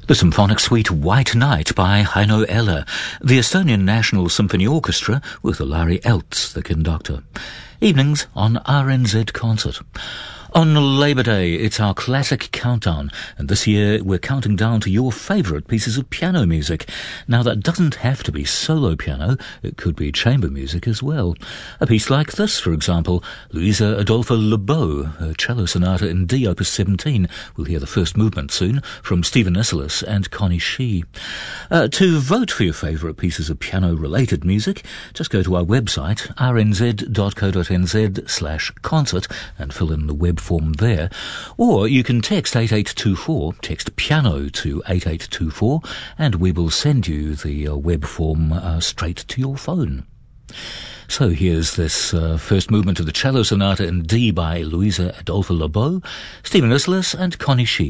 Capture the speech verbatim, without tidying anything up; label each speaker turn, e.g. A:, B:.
A: The symphonic suite White Night by Heino Eller, the Estonian National Symphony Orchestra with Lari Eltz, the conductor. Evenings on R N Z Concert. On Labour Day, it's our classic countdown, and this year we're counting down to your favourite pieces of piano music. Now, that doesn't have to be solo piano, it could be chamber music as well. A piece like this, for example, Luisa Adolphe Lebeau, her cello sonata in D, opus seventeen. We'll hear the first movement soon from Stephen Isserlis and Connie Shee. Uh, to vote for your favourite pieces of piano-related music, just go to our website, r n z dot co dot n z slash concert, and fill in the web form there, or you can text eight eight two four, text piano to eight eight two four, and we will send you the uh, web form uh, straight to your phone. So here's this uh, first movement of the cello sonata in D by Luisa Adolphe Lebeau, Stephen Isserlis and Connie Shee.